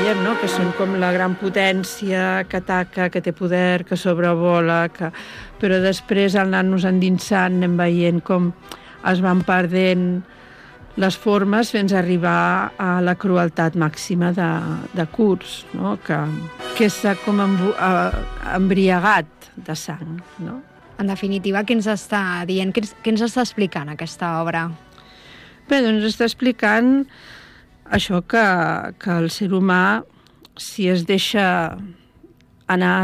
veiem, no? Que són com la gran potència que ataca, que té poder, que sobrevola, però després al anar-nos endinsant anem veient com es van perdent les formes fins a arribar a la crueltat màxima de Kursk, no? Que està com embriagat de sang, no? En definitiva, què ens està dient? Què ens està explicant aquesta obra? Bé, doncs està explicant això que el ser humà, si es deixa anar,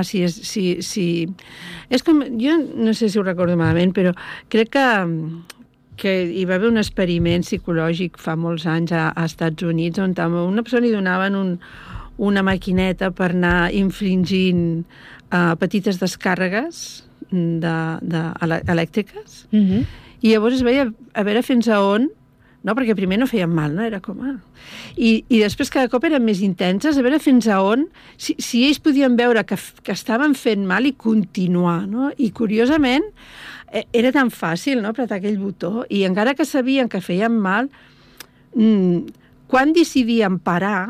és com, jo no sé si ho recordo malament, però crec que hi va haver un experiment psicològic fa molts anys a Estats Units on a una persona li donaven una maquineta per anar infringint petites descàrregues elèctriques, i llavors es veia a veure fins a on, no? Perquè primer no feien mal, no? Era com... I després cada cop eren més intenses, a veure fins a on, si ells podien veure que estaven fent mal i continuar, no? I curiosament era tan fàcil, no?, apretar aquell botó, i encara que sabien que feien mal, quan decidien parar,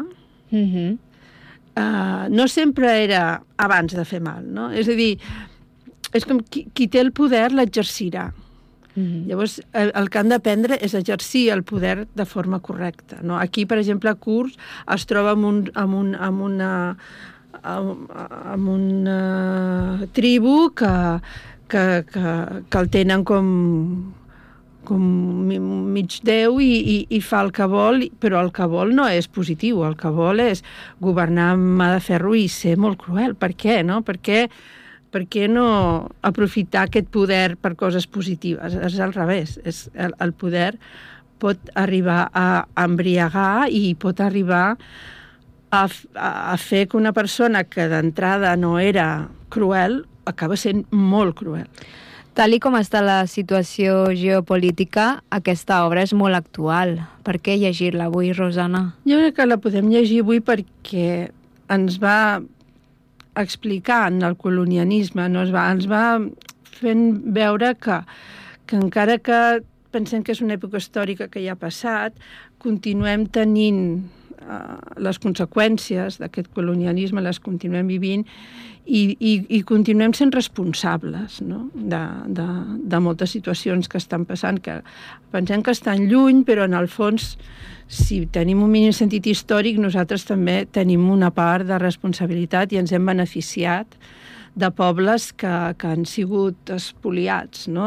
no sempre era abans de fer mal, no? És a dir, és com qui té el poder l'exercirà. Llavors, el que han d'aprendre és exercir el poder de forma correcta, no? Aquí, per exemple, a Kursk es troba amb una tribu que el tenen com mig déu i fa el que vol, però el que vol no és positiu, el que vol és governar amb mà de ferro i ser molt cruel. Per què, no? Per què no aprofitar aquest poder per coses positives? És al revés. El poder pot arribar a embriagar i pot arribar a fer que una persona que d'entrada no era cruel acaba sent molt cruel. Tal com està la situació geopolítica, aquesta obra és molt actual. Per què llegir-la avui, Rosana? Jo crec que la podem llegir avui perquè ens va explicant el colonialisme, no? Ens va fent veure que encara que pensem que és una època històrica que ja ha passat, continuem tenint les conseqüències d'aquest colonialisme, les continuem vivint i continuem sent responsables, no?, de moltes situacions que estan passant, que pensem que estan lluny, però en el fons, si tenim un mínim sentit històric, nosaltres també tenim una part de responsabilitat i ens hem beneficiat de pobles que han sigut espoliats, no?,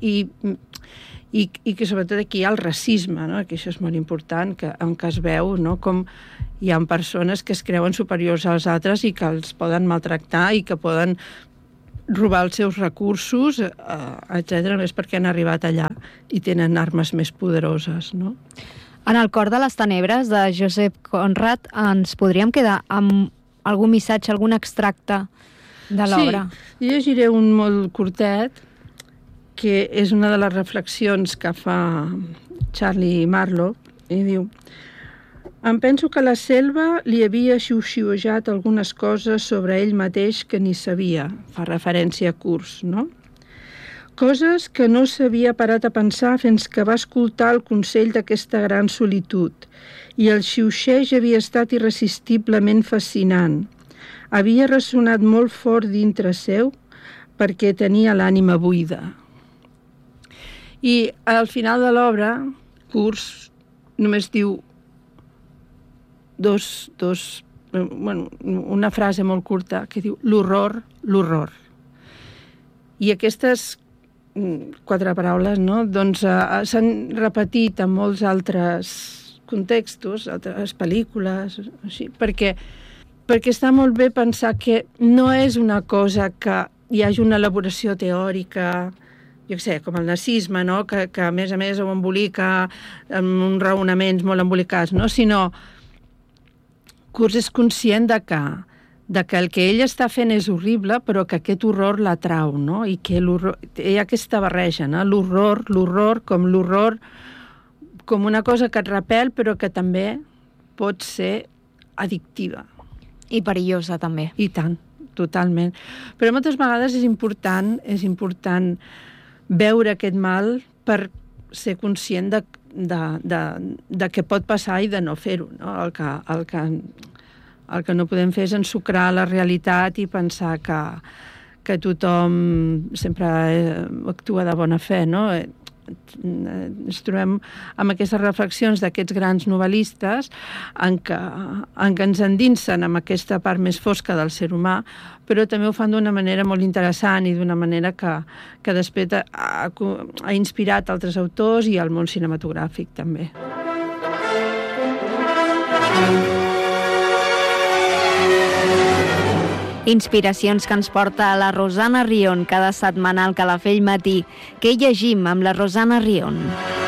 i que sobretot aquí hi ha el racisme, no?, que això és molt important, en què es veu, no?, com hi ha persones que es creuen superiors als altres i que els poden maltractar i que poden robar els seus recursos, etc., només perquè han arribat allà i tenen armes més poderoses, no? En el cor de les tenebres, de Joseph Conrad, ens podríem quedar amb algun missatge, algun extracte de l'obra? Sí, llegiré un molt curtet, que és una de les reflexions que fa Charlie Marlowe, i diu: em penso que la selva li havia xiuxiujat algunes coses sobre ell mateix que ni sabia, fa referència a Kursk, no? Coses que no s'havia parat a pensar fins que va escoltar el consell d'aquesta gran solitud, i el xiuxeig havia estat irresistiblement fascinant. Havia ressonat molt fort dintre seu perquè tenia l'ànima buida. I al final de l'obra, Kursk només diu una frase molt curta que diu l'horror, l'horror. I aquestes 4 paraules, no?, doncs s'han repetit en molts altres contextos, altres pel·lícules, així, perquè està molt bé pensar que no és una cosa que hi hagi una elaboració teòrica, jo què sé, com el nazisme, no?, que a més ho embolica amb uns raonaments molt embolicats, no?, sinó Kursk és conscient de que el que ell està fent és horrible, però que aquest horror l'atrau, no?, i que hi ha aquesta barreja, no?, l'horror com una cosa que et repel, però que també pot ser addictiva. I perillosa, també. I tant, totalment. Però moltes vegades és important veure aquest mal per ser conscient de què pot passar i de no fer-ho, no? El que no podem fer és ensucrar la realitat i pensar que tothom sempre actua de bona fe, no? Ens trobem amb aquestes reflexions d'aquests grans novel·listes en què ens endinsen amb aquesta part més fosca del ser humà, però també ho fan d'una manera molt interessant i d'una manera que després ha inspirat altres autors i el món cinematogràfic també. Inspiracions que ens porta a la Rosana Rion cada setmana al Calafell Matí. Què hi llegim amb la Rosana Rion?